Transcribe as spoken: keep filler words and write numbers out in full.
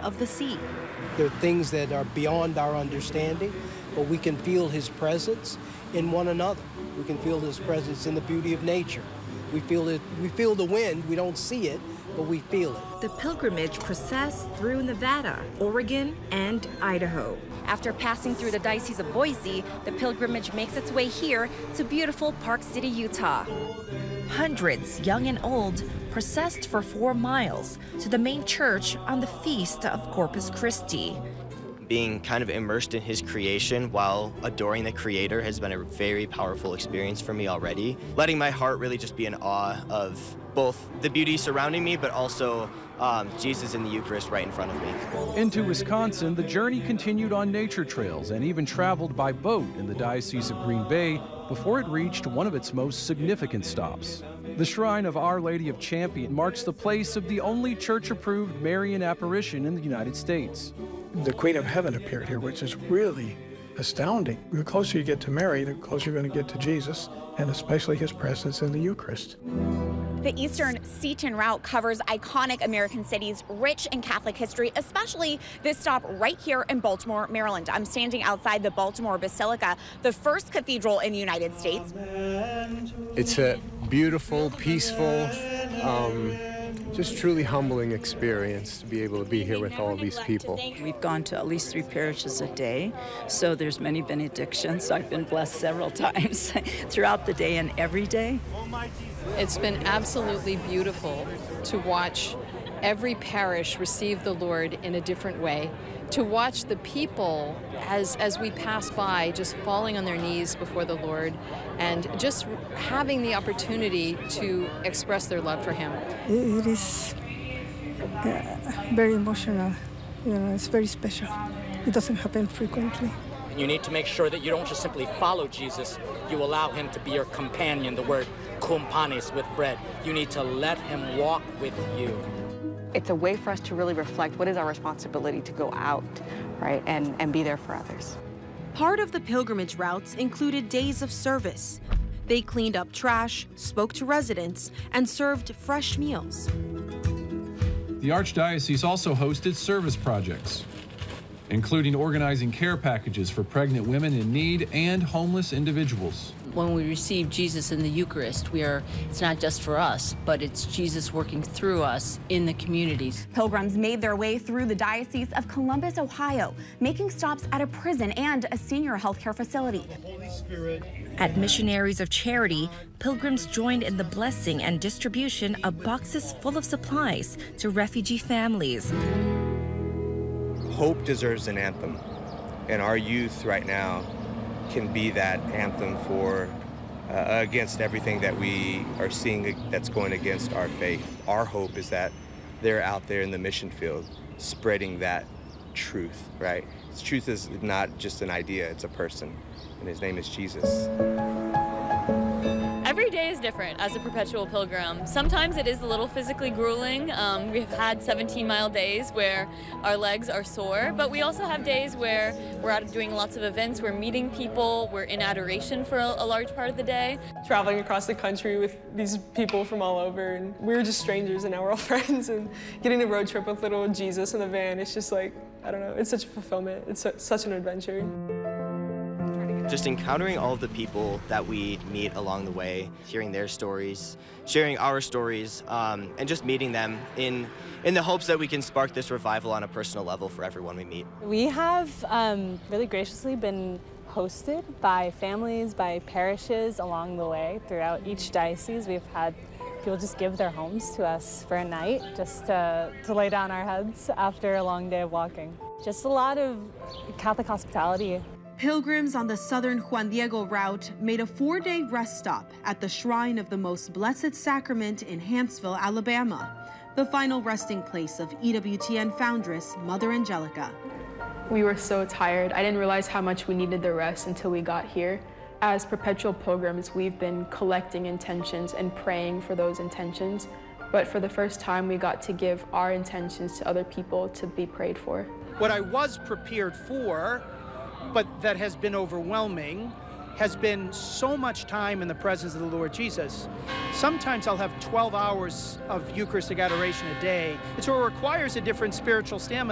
of the sea. There are things that are beyond our understanding, but we can feel his presence in one another. We can feel his presence in the beauty of nature. We feel it, we feel the wind, we don't see it, but we feel it. The pilgrimage processed through Nevada, Oregon, and Idaho. After passing through the Diocese of Boise, the pilgrimage makes its way here to beautiful Park City, Utah. Hundreds, young and old, processed for four miles to the main church on the feast of Corpus Christi. Being kind of immersed in his creation while adoring the Creator has been a very powerful experience for me already. Letting my heart really just be in awe of both the beauty surrounding me, but also um, Jesus in the Eucharist right in front of me. Into Wisconsin, the journey continued on nature trails and even traveled by boat in the Diocese of Green Bay before it reached one of its most significant stops. The Shrine of Our Lady of Champion marks the place of the only church-approved Marian apparition in the United States. The Queen of Heaven appeared here, which is really astounding. The closer you get to Mary, the closer you're going to get to Jesus, and especially his presence in the Eucharist. The Eastern Seton Route covers iconic American cities rich in Catholic history, especially this stop right here in Baltimore, Maryland. I'm standing outside the Baltimore Basilica, the first cathedral in the United States. It's a beautiful, peaceful, um, just truly humbling experience to be able to be here with all these people. We've gone to at least three parishes a day, so there's many benedictions. I've been blessed several times throughout the day and every day. It's been absolutely beautiful to watch every parish receive the Lord in a different way, to watch the people as, as we pass by just falling on their knees before the Lord and just having the opportunity to express their love for him. It is uh, very emotional. You know, it's very special. It doesn't happen frequently. You need to make sure that you don't just simply follow Jesus, you allow him to be your companion, the word kumpanis, with bread. You need to let him walk with you. It's a way for us to really reflect what is our responsibility to go out, right, and, and be there for others. Part of the pilgrimage routes included days of service. They cleaned up trash, spoke to residents, and served fresh meals. The Archdiocese also hosted service projects, including organizing care packages for pregnant women in need and homeless individuals. When we receive Jesus in the Eucharist, we are, it's not just for us, but it's Jesus working through us in the communities. Pilgrims made their way through the Diocese of Columbus, Ohio, making stops at a prison and a senior healthcare facility. Holy Spirit. At Missionaries of Charity, pilgrims joined in the blessing and distribution of boxes full of supplies to refugee families. Hope deserves an anthem, and our youth right now can be that anthem for uh, against everything that we are seeing that's going against our faith. Our hope is that they're out there in the mission field spreading that truth, right? Truth is not just an idea, it's a person, and his name is Jesus. Every day is different as a perpetual pilgrim. Sometimes it is a little physically grueling. Um, we've had seventeen mile days where our legs are sore, but we also have days where we're out doing lots of events, we're meeting people, we're in adoration for a, a large part of the day. Traveling across the country with these people from all over, and we were just strangers and now we're all friends, and getting a road trip with little Jesus in the van, it's just like, I don't know, it's such a fulfillment. It's su such an adventure. Just encountering all of the people that we meet along the way, hearing their stories, sharing our stories, um, and just meeting them in, in the hopes that we can spark this revival on a personal level for everyone we meet. We have um, really graciously been hosted by families, by parishes along the way throughout each diocese. We've had people just give their homes to us for a night just to, to lay down our heads after a long day of walking. Just a lot of Catholic hospitality. Pilgrims on the southern Juan Diego route made a four-day rest stop at the Shrine of the Most Blessed Sacrament in Hanceville, Alabama, the final resting place of E W T N foundress Mother Angelica. We were so tired. I didn't realize how much we needed the rest until we got here. As perpetual pilgrims, we've been collecting intentions and praying for those intentions, but for the first time, we got to give our intentions to other people to be prayed for. What I was prepared for, but that has been overwhelming, has been so much time in the presence of the Lord Jesus. Sometimes I'll have twelve hours of Eucharistic adoration a day. And so it requires a different spiritual stamina.